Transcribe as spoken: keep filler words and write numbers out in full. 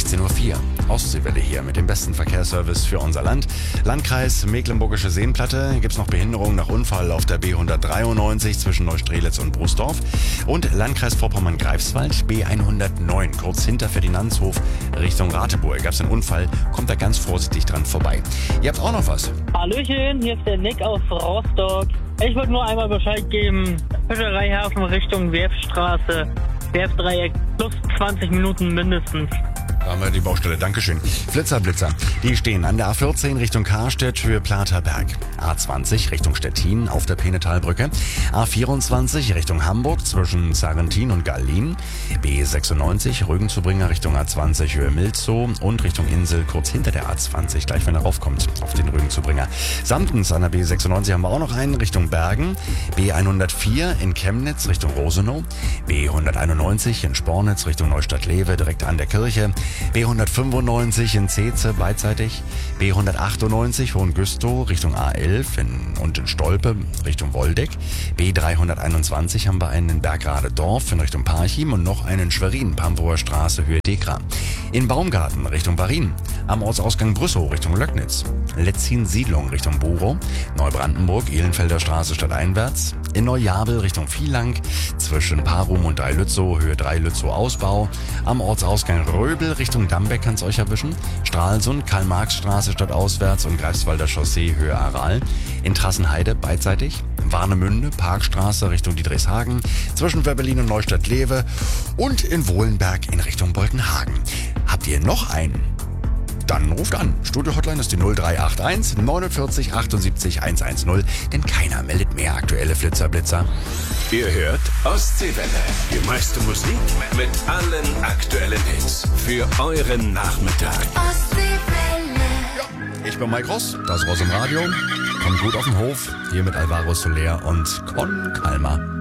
sechzehn Uhr vier. Ostseewelle hier mit dem besten Verkehrsservice für unser Land. Landkreis Mecklenburgische Seenplatte. Gibt es noch Behinderungen nach Unfall auf der B hundertdreiundneunzig zwischen Neustrelitz und Brusdorf. Und Landkreis Vorpommern-Greifswald, B hundertneun, kurz hinter Ferdinandshof Richtung Rateburg. Gab es einen Unfall, kommt da ganz vorsichtig dran vorbei. Ihr habt auch noch was? Hallöchen, hier ist der Nick aus Rostock. Ich wollte nur einmal Bescheid geben, Fischereihafen Richtung Werfstraße, Werfdreieck plus zwanzig Minuten mindestens. Da haben wir die Baustelle, Dankeschön. Flitzer, Blitzer, die stehen an der A vierzehn Richtung Karstedt, Höhe Platerberg. A zwanzig Richtung Stettin auf der Penetalbrücke. A vierundzwanzig Richtung Hamburg zwischen Sarrentin und Gallin. B sechsundneunzig Rügenzubringer Richtung A zwanzig Höhe Milzow und Richtung Insel kurz hinter der A zwanzig, gleich wenn er raufkommt auf den Rügenzubringer. Samtens an der B sechsundneunzig haben wir auch noch einen Richtung Bergen. B hundertvier in Chemnitz Richtung Rosenow. B hunderteinundneunzig in Spornitz Richtung Neustadt-Lewe direkt an der Kirche. B hundertfünfundneunzig in Zeetze beidseitig, B hundertachtundneunzig Hohengüstow Richtung A elf in, und in Stolpe Richtung Woldeck, B dreihunderteinundzwanzig haben wir einen in Bergrade-Dorf in Richtung Parchim und noch einen in Schwerin, Pampower Straße, Höhe Dekra. In Baumgarten Richtung Varin, am Ortsausgang Brüssow Richtung Löcknitz, Letzin-Siedlung Richtung Burow, Neubrandenburg, Ehlenfelder Straße stadteinwärts, in Neujabel Richtung Vielang, zwischen Parum und Dreilützow, Höhe drei Lützow Ausbau, am Ortsausgang Röbel Richtung Dambeck kann's euch erwischen, Stralsund, Karl-Marx-Straße stadtauswärts und Greifswalder Chaussee, Höhe Aral, in Trassenheide beidseitig, Warnemünde, Parkstraße Richtung Diedrichshagen, zwischen Wöbbelin und Neustadt-Lewe und in Wohlenberg in Richtung Boltenhagen. Habt ihr noch einen? Dann ruft an. Studio-Hotline ist die null drei acht eins neunundvierzig achtundsiebzig hundertzehn, denn keiner meldet mehr aktuelle Flitzer-Blitzer. Ihr hört Ostseewelle. Die meiste Musik mit allen aktuellen Hits für euren Nachmittag. Ostseewelle. Ja, ich bin Mike Ross, das Ross im Radio. Kommt gut auf den Hof, hier mit Alvaro Soler und Con Calma.